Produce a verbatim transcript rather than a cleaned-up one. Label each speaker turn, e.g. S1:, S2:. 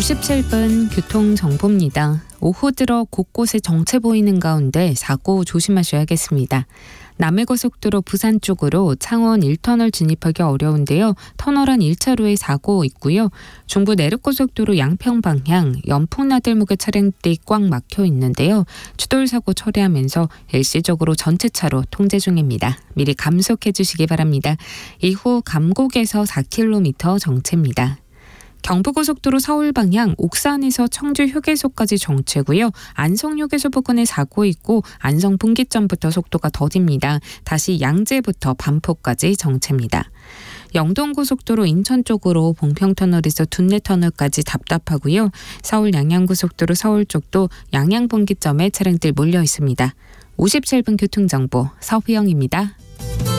S1: 오십칠 분 교통정보입니다. 오후 들어 곳곳에 정체 보이는 가운데 사고 조심하셔야겠습니다. 남해고속도로 부산 쪽으로 창원 일 터널 진입하기 어려운데요. 터널 안 일 차로에 사고 있고요. 중부 내륙고속도로 양평 방향 연풍나들목의 차량들이 꽉 막혀 있는데요. 추돌 사고 처리하면서 일시적으로 전체 차로 통제 중입니다. 미리 감속해 주시기 바랍니다. 이후 감곡에서 사 킬로미터 정체입니다. 경부고속도로 서울 방향 옥산에서 청주 휴게소까지 정체고요. 안성 휴게소 부근에 사고 있고 안성 분기점부터 속도가 더딥니다. 다시 양재부터 반포까지 정체입니다. 영동고속도로 인천 쪽으로 봉평터널에서 둔내터널까지 답답하고요. 서울 양양고속도로 서울 쪽도 양양 분기점에 차량들 몰려 있습니다. 오십칠 분 교통정보 서휘영입니다.